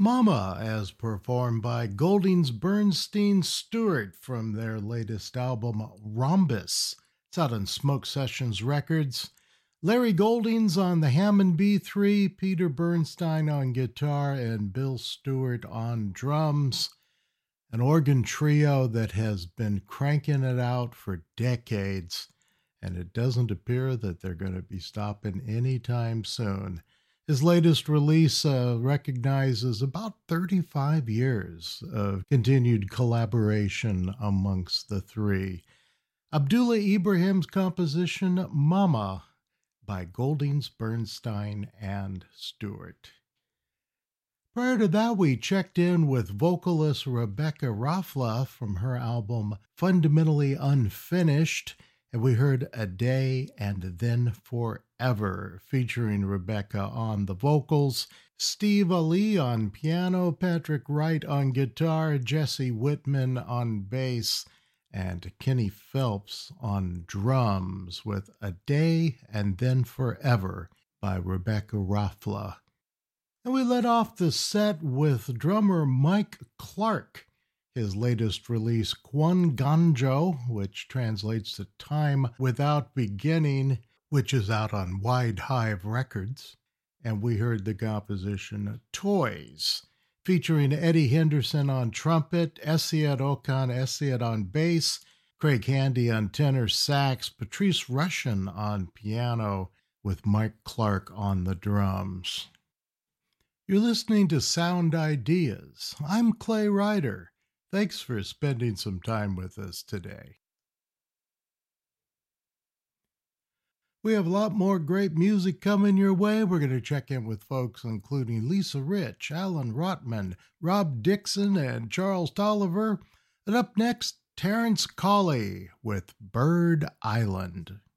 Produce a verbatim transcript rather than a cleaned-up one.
Mama, as performed by Goldings Bernstein Stewart from their latest album, Rhombus. It's out on Smoke Sessions Records. Larry Goldings on the Hammond B three, Peter Bernstein on guitar, and Bill Stewart on drums. An organ trio that has been cranking it out for decades, and it doesn't appear that they're going to be stopping anytime soon. His latest release uh, recognizes about thirty-five years of continued collaboration amongst the three. Abdullah Ibrahim's composition, Mama, by Goldings, Bernstein, and Stewart. Prior to that, we checked in with vocalist Rebecca Rafla from her album Fundamentally Unfinished, and we heard A Day and Then Forever, featuring Rebecca on the vocals, Steve Ali on piano, Patrick Wright on guitar, Jesse Whitman on bass, and Kenny Phelps on drums, with A Day and Then Forever by Rebecca Rafla. And we led off the set with drummer Mike Clark. His latest release, Quan Ganjo, which translates to Time Without Beginning, which is out on Wide Hive Records. And we heard the composition Toys, featuring Eddie Henderson on trumpet, Esiat Okan Esiat on bass, Craig Handy on tenor sax, Patrice Rushen on piano, with Mike Clark on the drums. You're listening to Sound Ideas. I'm Clay Ryder. Thanks for spending some time with us today. We have a lot more great music coming your way. We're going to check in with folks including Lisa Rich, Alan Rotman, Rob Dixon, and Charles Tolliver. And up next, Terrence Colley with Bird Island.